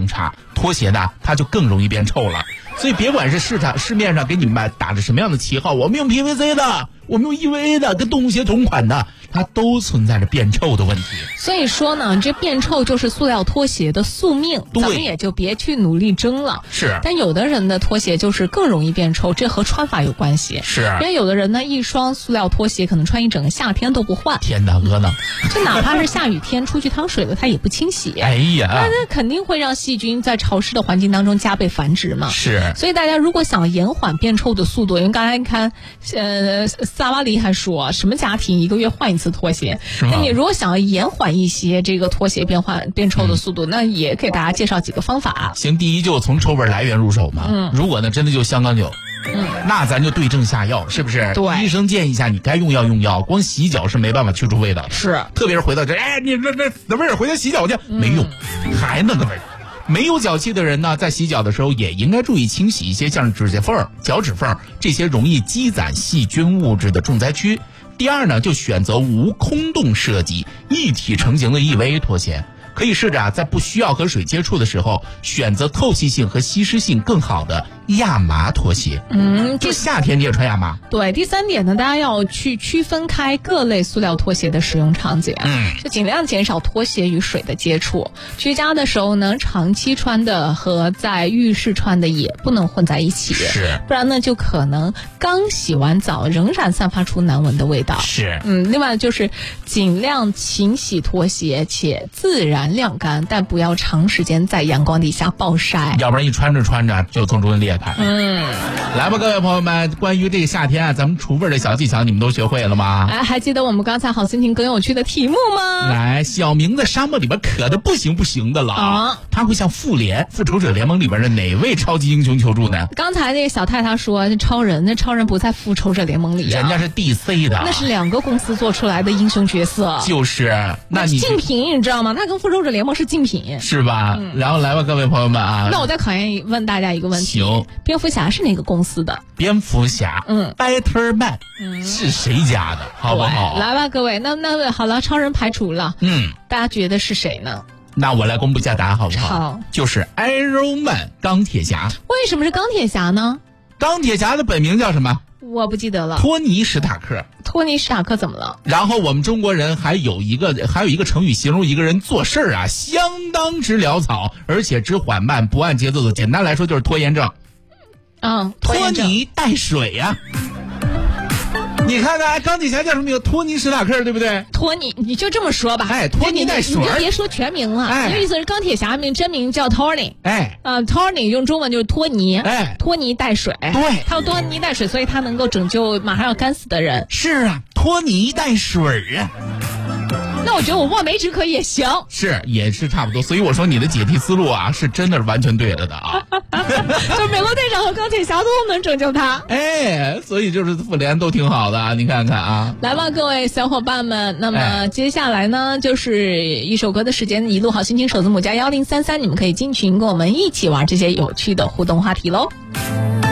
差，拖鞋呢它就更容易变臭了。所以别管是市面上给你们打着什么样的旗号，我们用 PVC 的，我们用 EVA 的，跟动物鞋同款的，它都存在着变臭的问题。 所以说呢，这变臭就是塑料拖鞋的宿命，咱们也就别去努力争了。 是， 但有的人的拖鞋就是更容易变臭，这和穿法有关系。 是， 因为有的人呢，一双塑料拖鞋可能穿一整个夏天都不换。 天哪，鹅呢？ 就哪怕是下雨天出去趟水了，它也不清洗。 哎呀， 那肯定会让细菌在潮湿的环境当中加倍繁殖嘛。 是， 所以大家如果想延缓变臭的速度，因为刚才你看，萨瓦黎还说什么家庭1个月换一次拖鞋，那你如果想要延缓一些这个拖鞋变臭的速度，那也给大家介绍几个方法。 行，第一就从臭味来源入手嘛。如果呢真的就香港酒，那咱就对症下药，是不是？ 对， 医生建议一下，你该用药用药，光洗脚是没办法去除味道的。 是， 特别是回到这，你这死味儿，回家洗脚去，没用，还那个味儿。没有脚气的人呢，在洗脚的时候也应该注意清洗一些像指甲缝、脚趾缝这些容易积攒细菌物质的重灾区。第二呢，就选择无空洞设计、一体成型的 EVA 拖鞋。可以试着在不需要和水接触的时候，选择透气性和吸湿性更好的亚麻拖鞋。就夏天你也穿亚麻。 对，第三点呢，大家要去区分开各类塑料拖鞋的使用场景。就尽量减少拖鞋与水的接触。居家的时候呢，长期穿的和在浴室穿的也不能混在一起， 是， 不然呢就可能刚洗完澡仍然散发出难闻的味道。 是， 另外就是尽量勤洗拖鞋且自然晾干，但不要长时间在阳光底下暴晒， 要不然一穿着穿着就从中间裂开。来吧，各位朋友们，关于这个夏天啊，咱们除味的小技巧你们都学会了吗？ 还记得我们刚才好心情更有趣的题目吗？ 来，小明在沙漠里边渴得不行不行的了他会向复仇者联盟里边的哪位超级英雄求助呢？ 刚才那个小太他说超人，那超人不在复仇者联盟里人家是 DC 的， 那是2个公司做出来的英雄角色。 就是，那你竞品你知道吗？他跟复仇者联盟是竞品， 是吧？然后来吧，各位朋友们啊， 那我再考验问大家一个问题： 行， 蝙蝠侠是哪个公司的？ 蝙蝠侠，Better Man，是谁家的？好不好？ 来吧，各位，那好了，超人排除了，大家觉得是谁呢？ 那我来公布一下答案好不好？ 好， 就是 Iron Man 钢铁侠。 为什么是钢铁侠呢？ 钢铁侠的本名叫什么？ 我不记得了。 托尼·史塔克。 托尼·史塔克怎么了？ 然后我们中国人还有一个成语形容一个人做事啊，相当之潦草，而且之缓慢，不按节奏的。简单来说就是拖延症。拖泥带水呀。你看看钢铁侠叫什么名？托尼·史塔克，对不对？ 托尼，你就这么说吧。 拖泥带水， 你就别说全名了。意思是钢铁侠真名叫 Tony。Tony 用中文就是托尼。拖泥带水。 对， 他要拖泥带水，所以他能够拯救马上要干死的人。 是啊，拖泥带水啊。 那我觉得我望梅止渴也行， 也是差不多。所以我说你的解题思路啊，是真的是完全对了的啊。 就美国队长和钢铁侠都能拯救他。 所以就是复联都挺好的啊，你看看啊。 来吧，各位小伙伴们，那么接下来呢，就是一首歌的时间，一路好心情首字母加1033，你们可以进群跟我们一起玩这些有趣的互动话题喽。